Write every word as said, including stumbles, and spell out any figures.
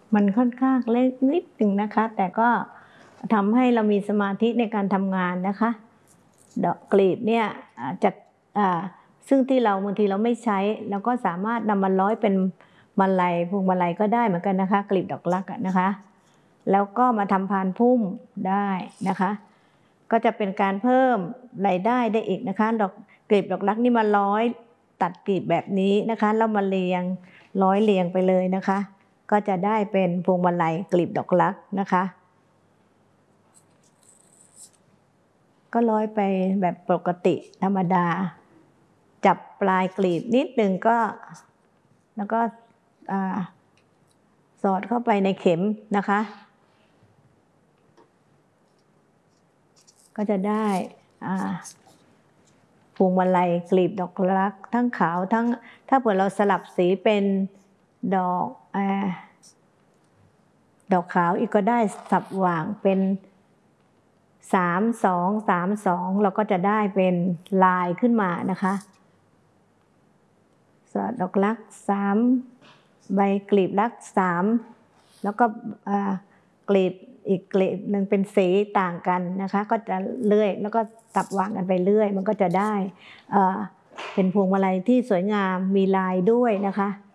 มันค่อนข้างเล็กนิดหนึ่งนะคะแต่ก็ทำให้เรามีสมาธิในการทำงานนะคะดอกกลีบเนี่ยจะซึ่งที่เราบางทีเราไม่ใช้เราก็สามารถนำมาร้อยเป็นมาลัยพวงมาลัยก็ได้เหมือนกันนะคะกลีบดอกรักนะคะแล้วก็มาทำพานพุ่มได้นะคะก็จะเป็นการเพิ่มรายได้ได้อีกนะคะดอกกลีบดอกรักนี่มาร้อยตัดกลีบแบบนี้นะคะแล้วมาเรียงร้อยเรียงไปเลยนะคะก็จะได้เป็นพวงมาลัยกลีบดอกรักนะคะก็ร้อยไปแบบปกติธรรมดาจับปลายกลีบนิดหนึ่งก็แล้วก็สอดเข้าไปในเข็มนะคะก็จะได้พวงมาลัยกลีบดอกรักทั้งขาวทั้งถ้าเผื่อเราสลับสีเป็นดอกดอกขาวอีกก็ได้สับหว่างเป็นสามสองสามสองเราก็จะได้เป็นลายขึ้นมานะคะสอดดอกรักสามใบกลีบรักสามแล้วก็กลีบอีกกลีบหนึ่งเป็นสีต่างกันนะคะก็จะเลื่อยแล้วก็สับวางกันไปเรื่อยมันก็จะได้เป็นพวงมาลัยที่สวยงามมีลายด้วยนะคะ